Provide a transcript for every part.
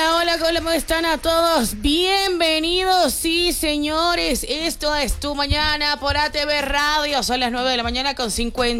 Hola, ¿cómo están a todos? Bienvenidos, sí señores, esto es Tu Mañana por ATV Radio, son las 9 de la mañana con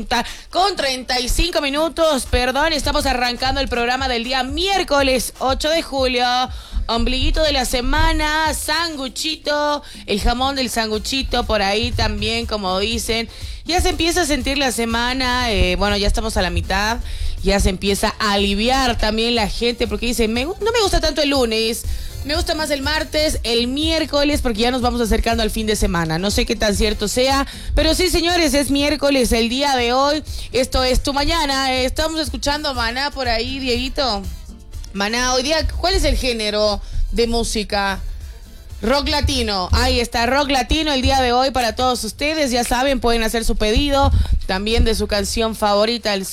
35 minutos, perdón, estamos arrancando el programa del día miércoles 8 de julio, ombliguito de la semana, sanguchito, el jamón del sanguchito por ahí también, como dicen. Ya se empieza a sentir la semana, bueno, ya estamos a la mitad, ya se empieza a aliviar también la gente porque dice, no me gusta tanto el lunes, me gusta más el martes, el miércoles, porque ya nos vamos acercando al fin de semana. No sé qué tan cierto sea, pero sí, señores, es miércoles el día de hoy. Esto es Tu Mañana. Estamos escuchando Maná por ahí, Dieguito. Maná, hoy día, ¿cuál es el género de música? Rock latino, ahí está, rock latino el día de hoy para todos ustedes, ya saben, pueden hacer su pedido también de su canción favorita al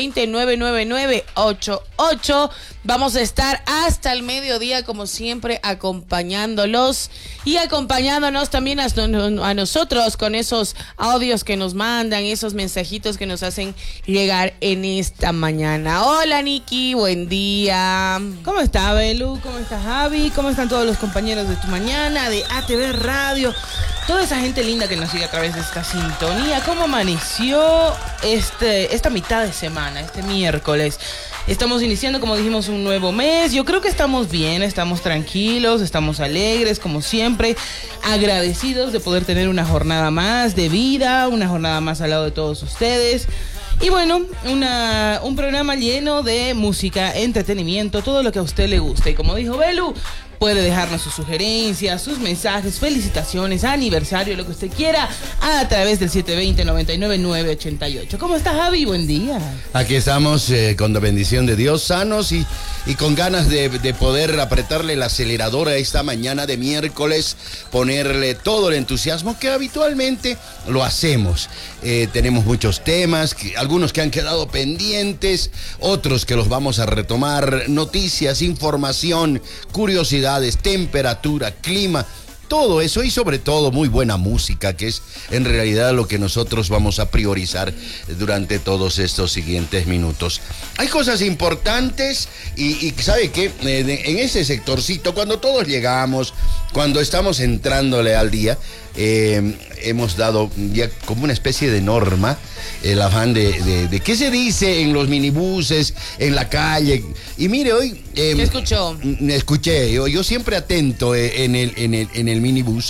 720-999-88. Vamos a estar hasta el mediodía como siempre acompañándolos y acompañándonos también a nosotros con esos audios que nos mandan, esos mensajitos que nos hacen llegar en esta mañana. Hola Niki, buen día. ¿Cómo está Belu? ¿Cómo está Javi? ¿Cómo están todos los compañeros de Tu Mañana, de ATV Radio? Toda esa gente linda que nos sigue a través de esta sintonía. ¿Cómo amaneció esta mitad de semana, este miércoles? Estamos iniciando, como dijimos, un nuevo mes. Yo creo que estamos bien, estamos tranquilos, estamos alegres, como siempre, agradecidos de poder tener una jornada más de vida, una jornada más al lado de todos ustedes. Y bueno, un programa lleno de música, entretenimiento, todo lo que a usted le guste. Y como dijo Belu, puede dejarnos sus sugerencias, sus mensajes, felicitaciones, aniversario, lo que usted quiera, a través del 720-999-88. ¿Cómo está, Javi? Buen día. Aquí estamos con la bendición de Dios, sanos y con ganas de poder apretarle el acelerador a esta mañana de miércoles, ponerle todo el entusiasmo que habitualmente lo hacemos. Tenemos muchos temas, algunos que han quedado pendientes, otros que los vamos a retomar, noticias, información, curiosidades, temperatura, clima, todo eso y sobre todo muy buena música, que es en realidad lo que nosotros vamos a priorizar durante todos estos siguientes minutos. Hay cosas importantes y ¿sabe qué? En ese sectorcito, cuando todos llegamos, cuando estamos entrándole al día, hemos dado ya como una especie de norma el afán de qué se dice en los minibuses, en la calle. Y mire, hoy ¿qué escuchó? Escuché, yo siempre atento en el minibús.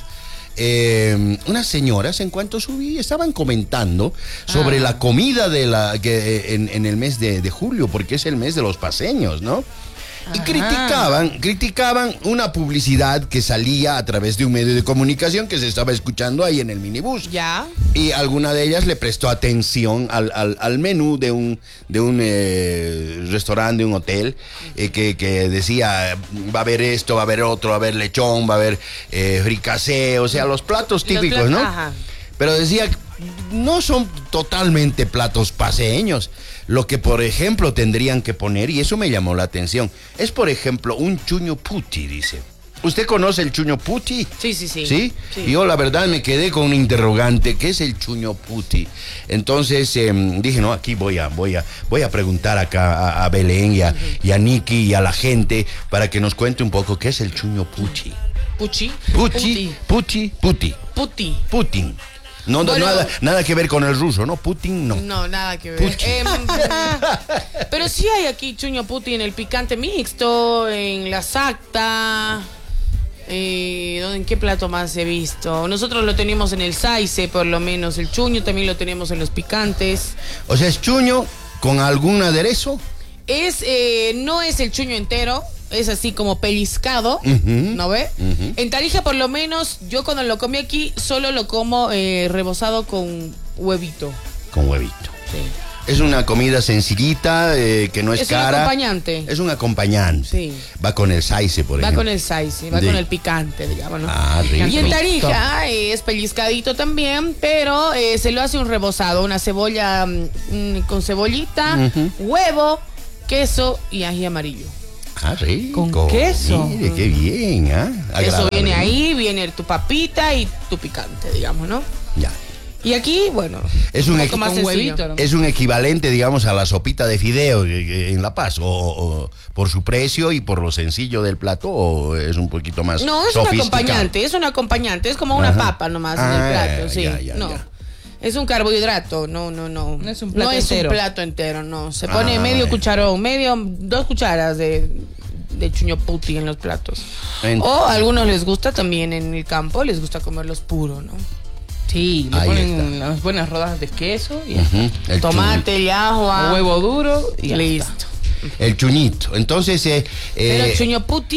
Unas señoras, en cuanto subí, estaban comentando sobre la comida en el mes de julio, porque es el mes de los paceños, ¿no? Y criticaban una publicidad que salía a través de un medio de comunicación que se estaba escuchando ahí en el minibús. Ya. Y alguna de ellas le prestó atención al menú de un restaurante, de un hotel, que decía, va a haber esto, va a haber otro, va a haber lechón, va a haber fricasé, o sea, los platos típicos, ¿no? Ajá. Pero decía, no son totalmente platos paceños. Lo que, por ejemplo, tendrían que poner, y eso me llamó la atención, es, por ejemplo, un chuño puti, dice. ¿Usted conoce el chuño puti? Sí. ¿Sí? Yo, la verdad, me quedé con un interrogante. ¿Qué es el chuño puti? Entonces, dije, no, aquí voy a preguntar acá a Belén y a Niki y a la gente para que nos cuente un poco qué es el chuño puti. Putin. No, bueno, nada que ver con el ruso, ¿no? Putin, no. No, nada que ver. Pero sí hay aquí chuño puti en el picante mixto, en la sacta. ¿En qué plato más he visto? Nosotros lo tenemos en el saice, por lo menos. El chuño también lo tenemos en los picantes. O sea, ¿es chuño con algún aderezo? No es el chuño entero. Es así como pellizcado, ¿no ve? En Tarija, por lo menos, yo cuando lo comí aquí, solo lo como rebozado con huevito. Con huevito. Sí. Es una comida sencillita, que no es cara. Es un acompañante. Es un acompañante. Sí. Va con el saice, por ejemplo. Va con el saice, va con el picante, digamos, ¿no? Rico. Y en Tarija es pellizcadito también, pero se lo hace un rebozado, una cebolla con cebollita, huevo, queso y ají amarillo. Rico. Con queso. Mire, qué bien, Eso viene ahí, viene tu papita y tu picante, digamos, ¿no? Ya. Y aquí, bueno, es un más huevito, ¿no? Es un equivalente, digamos, a la sopita de fideo en La Paz, o por su precio y por lo sencillo del plato, o es un poquito más No, es un acompañante, es como una papa nomás en el plato, sí. No. Es un carbohidrato, no. No es un plato entero. Un plato entero, no. Se pone medio cucharón, 2 cucharas de chuño puti en los platos. O a algunos les gusta también en el campo, les gusta comerlos puros, ¿no? Sí, le ponen unas buenas rodajas de queso y el tomate, y ajo, huevo duro y listo. El chuñito. Entonces, pero el chuño puti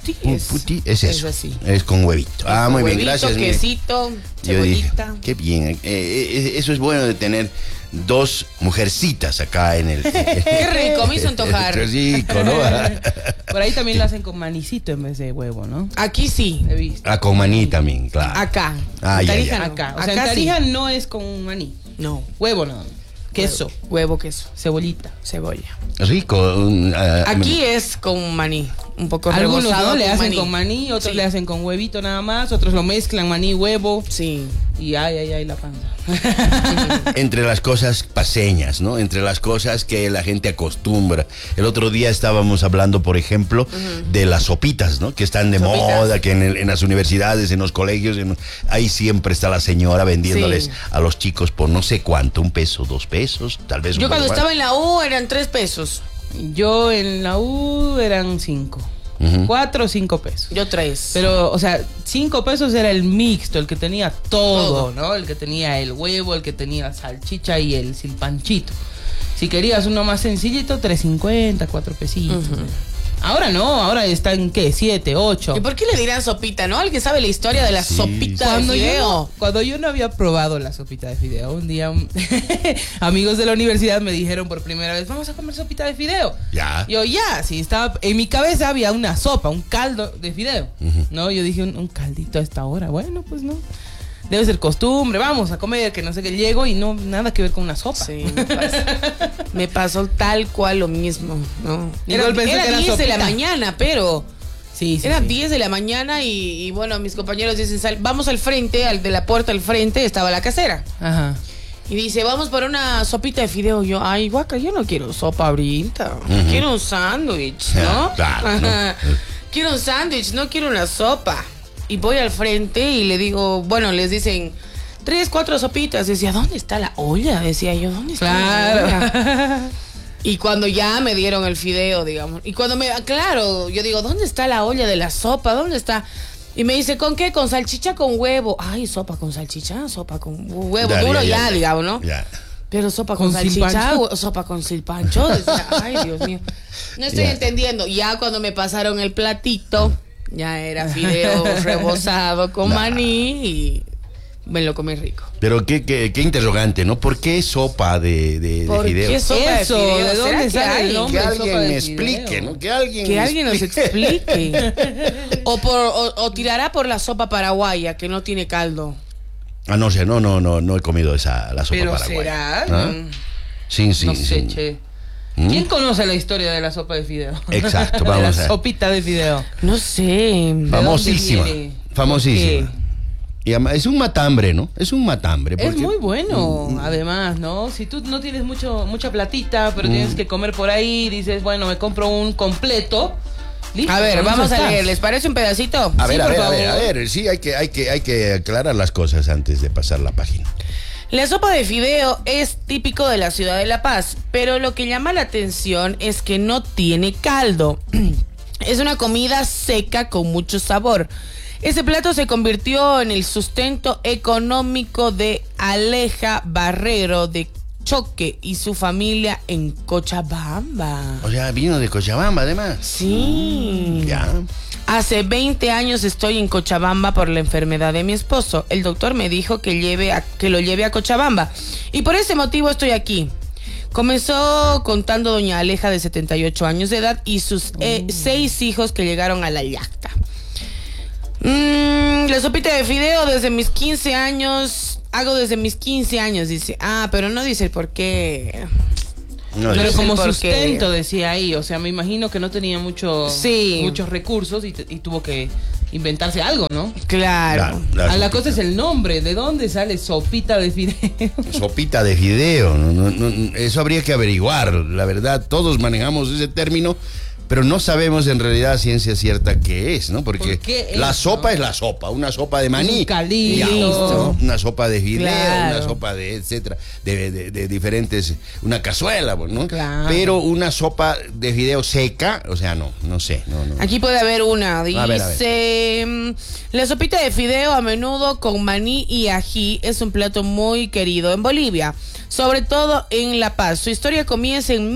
es eso. Es así. Es con huevito. Muy bien, gracias. Quesito, cebollita. Qué bien. Eso es bueno de tener 2 mujercitas acá en el. Qué rico, me hizo antojar. Qué rico, ¿no? Por ahí también lo hacen con manicito en vez de huevo, ¿no? Aquí sí. He visto. Con maní también, claro. Acá. En Tarija no. Acá. O sea, Acá en Tarija no es con maní. No. Huevo no. Queso. Huevo, queso. Cebollita. Cebolla. Rico. Aquí es con maní. Un poco algunos rebozado, no le hacen maní. con maní, otros le hacen con huevito nada más, otros lo mezclan maní, huevo. Sí. Y ay, la panza. Entre las cosas paseñas, ¿no? Entre las cosas que la gente acostumbra. El otro día estábamos hablando, por ejemplo, de las sopitas, ¿no? Que están de moda, que en las universidades, en los colegios, ahí siempre está la señora vendiéndoles a los chicos por no sé cuánto, $1, $2, tal vez. Yo cuando estaba en la U eran $3. Yo en la U eran 5. 4 o 5 pesos. Yo 3. Pero, o sea, 5 pesos era el mixto, el que tenía todo, ¿no? El que tenía el huevo, el que tenía la salchicha y el silpanchito. Si querías uno más sencillito, 3.50, 4 pesitos. Ahora no, ahora está en ¿qué? 7, 8. ¿Y por qué le dirán sopita, no? ¿Alguien sabe la historia de la sopita de fideo? Cuando yo no había probado la sopita de fideo, un día amigos de la universidad me dijeron por primera vez, vamos a comer sopita de fideo. Ya. Yo sí, estaba, en mi cabeza había una sopa, un caldo de fideo. No, yo dije un caldito a esta hora. Bueno, pues no. Debe ser costumbre, vamos a comer, que no sé qué. Llego y no, nada que ver con una sopa. Sí, me pasó tal cual lo mismo, ¿no? Era 10 de la mañana, pero... Sí, Era 10 de la mañana y bueno, mis compañeros dicen, vamos al frente, de la puerta al frente estaba la casera. Ajá. Y dice, vamos por una sopita de fideo. Yo, ay, guaca, yo no quiero sopa ahorita. Quiero un sándwich, ¿no? Claro, ¿no? Quiero un sándwich, no quiero una sopa. Y voy al frente y le digo, bueno, les dicen 3, 4 sopitas. Decía, ¿dónde está la olla? Decía yo, ¿dónde está la olla? Y cuando ya me dieron el fideo, digamos. Y cuando claro, yo digo, ¿dónde está la olla de la sopa? ¿Dónde está? Y me dice, ¿con qué? Con salchicha, con huevo. Ay, sopa con salchicha, sopa con huevo duro, digamos, ¿no? Ya. Pero sopa con salchicha, sopa con silpancho. Decía, ay, Dios mío. No estoy entendiendo. Ya cuando me pasaron el platito, ya era fideo rebozado con maní y me lo comí rico. Pero qué interrogante, ¿no? ¿Por qué sopa de fideo? ¿Qué sopa de fideo? ¿De dónde sale el nombre? Que alguien me explique, ¿no? Que alguien nos explique. O tirará por la sopa paraguaya, que no tiene caldo. No sé, no he comido la sopa pero paraguaya. ¿será? Sí. No sé, che. ¿Quién conoce la historia de la sopa de fideo? Exacto, vamos a ver. La sopita de fideo. No sé. Famosísima. Y es un matambre, ¿no? Es un matambre. Es muy bueno, además, ¿no? Si tú no tienes mucha platita, pero tienes que comer por ahí, dices, bueno, me compro un completo. Listo, a ver, vamos a leer. ¿Les parece un pedacito? A ver. Sí, hay que aclarar las cosas antes de pasar la página. La sopa de fideo es típico de la ciudad de La Paz, pero lo que llama la atención es que no tiene caldo. Es una comida seca con mucho sabor. Ese plato se convirtió en el sustento económico de Aleja Barrero de Choque y su familia en Cochabamba. O sea, vino de Cochabamba además. Sí. Ya. Hace 20 años estoy en Cochabamba por la enfermedad de mi esposo. El doctor me dijo que lo lleve a Cochabamba. Y por ese motivo estoy aquí. Comenzó contando doña Aleja, de 78 años de edad, y sus 6 hijos que llegaron a la yacta. La sopita de fideo desde mis 15 años. Hago desde mis 15 años, dice. Pero no dice el por qué. No, pero como sustento decía ahí, o sea, me imagino que no tenía muchos recursos y tuvo que inventarse algo, ¿no? Claro. La cosa es el nombre, ¿de dónde sale sopita de fideo? Sopita de fideo, eso habría que averiguar, la verdad, todos manejamos ese término, pero no sabemos en realidad a ciencia cierta qué es, ¿no? Porque la es, sopa ¿no? es la sopa, una sopa de maní. Un caldito. Ya, ¿no? Una sopa de fideo, Claro. una sopa de etcétera, de diferentes, una cazuela, ¿no? Claro. Pero una sopa de fideo seca, o sea, no sé, no. Aquí puede haber una, dice, A ver. La sopita de fideo a menudo con maní y ají es un plato muy querido en Bolivia, sobre todo en La Paz. Su historia comienza en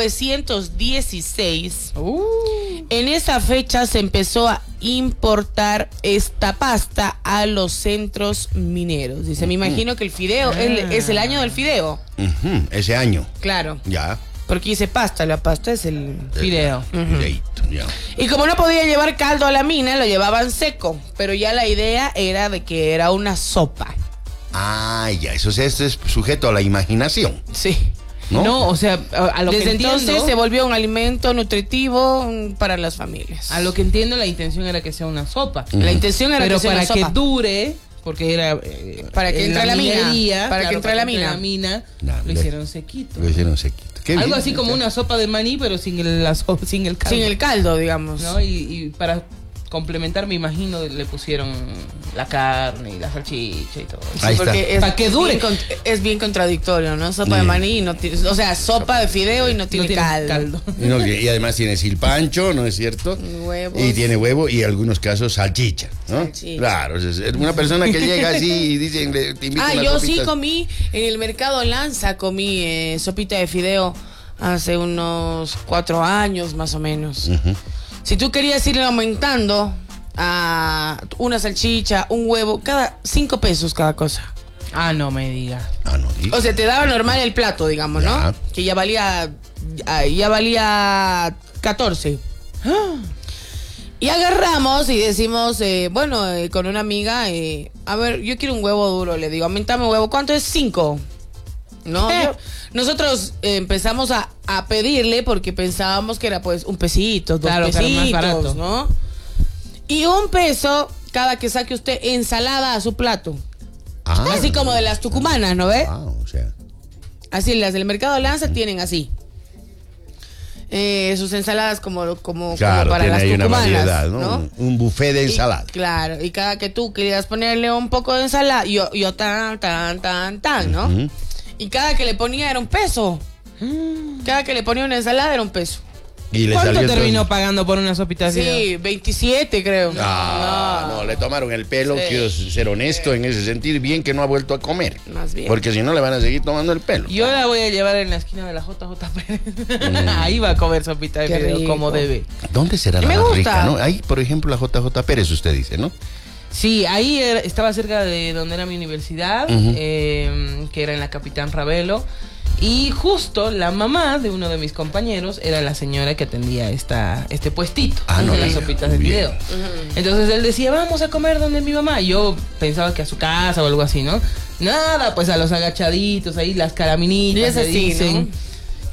1916. En esa fecha se empezó a importar esta pasta a los centros mineros. Dice, me imagino que el fideo es el año del fideo. Ujú, ese año, Claro, ya. porque dice pasta, la pasta es el Fideo. Fideíto, ya. Y como no podía llevar caldo a la mina, lo llevaban seco. Pero ya la idea era de que era una sopa. Ah, ya, eso es sujeto a la imaginación, Sí. ¿no? No, o sea, a lo Desde que entiendo, entonces se volvió un alimento nutritivo para las familias. a lo que entiendo la intención era que sea una sopa. La intención era Pero que sea para una que sopa. dure, porque era Para que en entre a la mina. minería, Para que entre a la para mina. mina, Nah, lo hicieron sequito. Lo hicieron sequito. Qué Algo bien, así como una sopa de maní, pero sin el caldo. Sin el caldo, digamos. ¿No? Y para complementar, me imagino, le pusieron la carne y la salchicha y todo eso. Ahí está. Porque es, Para que dure. es bien contradictorio, ¿no? Sopa de maní y no tiene, o sea, sopa de fideo y no tiene, caldo. Y además tiene silpancho, ¿no es cierto? Huevos. Y tiene huevo y en algunos casos salchicha, ¿no? Salchicha. Claro, es una persona que llega así y dicen, te invito a unas Yo sí sopitas. comí en el mercado Lanza, comí sopita de fideo hace unos 4 años más o menos. Si tú querías ir aumentando a una salchicha, un huevo, cada 5 pesos cada cosa. Ah, no me diga. Ah, no, O sea, te daba normal el plato, digamos, ¿no? Ya. Que ya valía 14. Y agarramos y decimos, con una amiga, a ver, yo quiero un huevo duro, le digo, aumentame huevo, ¿cuánto es? 5. ¿No? Nosotros empezamos a pedirle porque pensábamos que era pues un pesito, 2 Claro, que era más pesitos, barato. ¿no? Y 1 peso cada que saque usted ensalada a su plato. Ah, Así como de las tucumanas, ¿no ve? o sea. Así, las del Mercado Lanza tienen así. Sus ensaladas como Claro, para tiene las ahí una tucumanas, variedad, ¿no? Un buffet de ensalada. Claro, y cada que tú querías ponerle un poco de ensalada, yo tan, ¿no? Ujú. Y cada que le ponía era 1 peso. Cada que le ponía una ensalada era 1 peso. Y le ¿Cuánto salió terminó todo. pagando por una sopita de fideo? Sí, 27 creo. No, le tomaron el pelo, Sí. quiero ser honesto en ese sentido, bien que no ha vuelto a comer. Más bien. Porque si no le van a seguir tomando el pelo. Yo la voy a llevar en la esquina de la JJ Pérez. Ahí va a comer sopita de Qué fideo rico. como debe. ¿Dónde será la Me más gusta. rica, no? Ahí, por ejemplo, la JJ Pérez, usted dice, ¿no? Sí, ahí estaba cerca de donde era mi universidad, Ujú. que era en la Capitán Ravelo. Y justo la mamá de uno de mis compañeros era la señora que atendía este puestito No de las diga. sopitas de Bien. fideo. Entonces él decía, vamos a comer donde mi mamá. Y yo pensaba que a su casa o algo así, ¿no? Nada, pues a los agachaditos, ahí las Y caraminitas es le así, dicen. ¿no?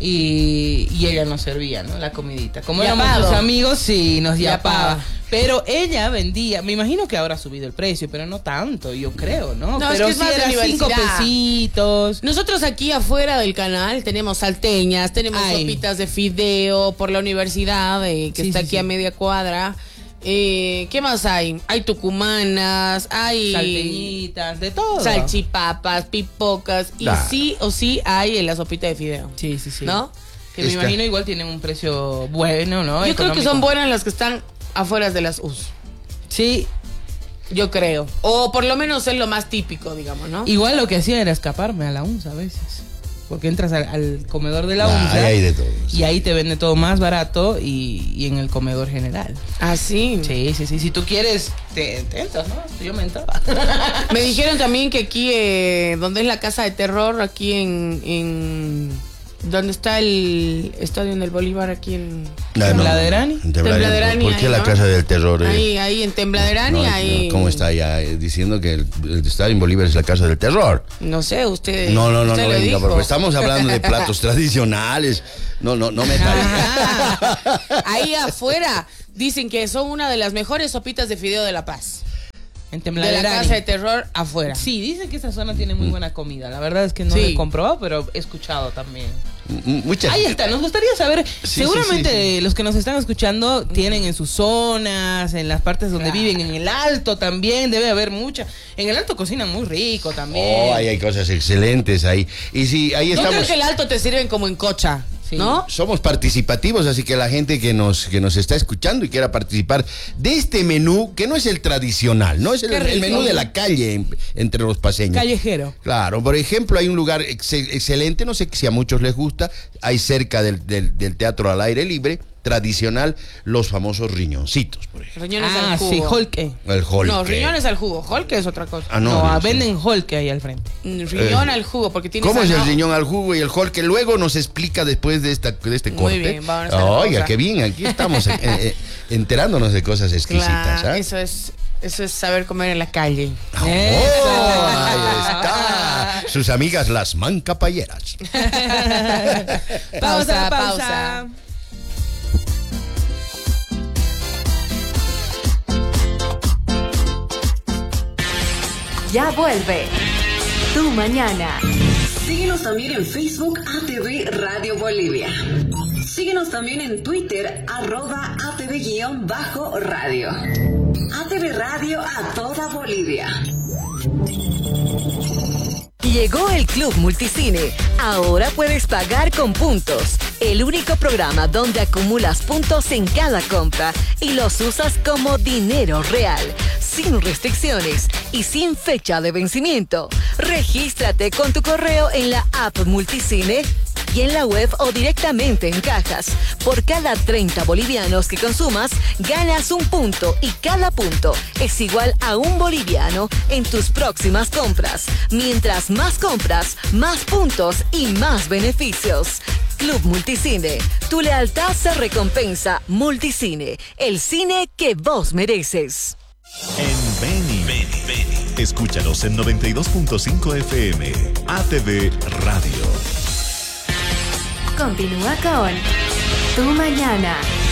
Y ella nos servía, ¿no? La comidita. Como éramos Yapado. sus amigos, sí, nos yapaba. Yapaba. Pero ella vendía, me imagino que ahora ha subido el precio, pero no tanto, yo creo, ¿no? No, es pero que es sí más de era 5 universidad. pesitos. Nosotros aquí afuera del canal tenemos salteñas, tenemos Ay. sopitas de fideo por la universidad, que Sí, está sí, aquí sí. a media cuadra. ¿Qué más hay? Hay tucumanas, hay Salteñitas, de todo. salchipapas, pipocas, y Claro. sí o sí hay en la sopita de fideo. Sí, sí, sí. ¿No? Que me Está. imagino igual tienen un precio bueno, ¿no? Yo creo que Económico. son buenas las que están afuera de las US. Sí, Yo creo. O por lo menos es lo más típico, digamos, ¿no? igual lo que hacía era escaparme a la UNSA a veces. Porque entras al comedor de la Ah, UNSA ahí hay de todo. y ahí te vende todo más barato y en el comedor general. Así. Sí, sí, sí. Si tú quieres, te entras, ¿no? Yo me entraba. Me dijeron también que aquí, donde es la casa de terror, aquí en donde está el estadio del Bolívar, aquí en ¿Tembladerani? En Tembladerani, ¿Por qué ahí, la ¿no? casa del terror? ahí en Tembladerani, No, ahí. ¿Cómo está ya diciendo que el estadio en Bolívar es la casa del terror? No sé, usted. No, usted lo venga, dijo. porque estamos hablando de platos tradicionales. No me Ah, ahí afuera dicen que son una de las mejores sopitas de fideo de La Paz. En De la Tembladerani. casa de terror afuera. Sí, dicen que esa zona tiene muy buena comida. La verdad es que no Sí. lo he comprobado, pero he escuchado también. Muchas. Ahí está, nos gustaría saber, Sí, seguramente sí. los que nos están escuchando tienen en sus zonas, en las partes donde viven, en el Alto también, debe haber mucha. En el Alto cocinan muy rico también. Oh, ahí hay cosas excelentes ahí. Y sí, ahí Yo estamos. creo que el alto te sirven como en cocha, Sí. ¿no? Somos participativos, así que la gente que nos está escuchando y quiera participar de este menú, que no es el tradicional, no es el Qué rico. menú de la calle entre los paseños. Callejero. Claro, por ejemplo, hay un lugar excelente, no sé si a muchos les gusta, hay cerca del teatro al aire libre, tradicional, los famosos riñoncitos, por ejemplo. Riñones al jugo. Sí, holque. El holque. No, riñones al jugo. Holque es otra cosa. Ah, No, no, sí. venden holque ahí al frente. Riñón al jugo, porque tiene ¿Cómo es el zanahoria. riñón al jugo y el holque? Luego nos explica después de este corte. Muy bien, vamos a hacer la Oiga, pausa. qué bien, aquí estamos enterándonos de cosas exquisitas. Claro, ¿Ah? eso es saber comer en la calle. ¡Oh! Ahí está. Sus amigas las mancapayeras. Pausa. Ya vuelve Tu Mañana. Síguenos también en Facebook ATV Radio Bolivia. Síguenos también en Twitter @ATV_radio. ATV Radio a toda Bolivia. Llegó el Club Multicine. Ahora puedes pagar con puntos. El único programa donde acumulas puntos en cada compra y los usas como dinero real, sin restricciones y sin fecha de vencimiento. Regístrate con tu correo en la app Multicine y en la web o directamente en cajas. Por cada 30 bolivianos que consumas, ganas un punto y cada punto es igual a un boliviano en tus próximas compras. Mientras más compras, más puntos y más beneficios. Club Multicine. Tu lealtad se recompensa. Multicine. El cine que vos mereces. En Beni. Escúchanos en 92.5 FM. ATV Radio. Continúa con Tu Mañana.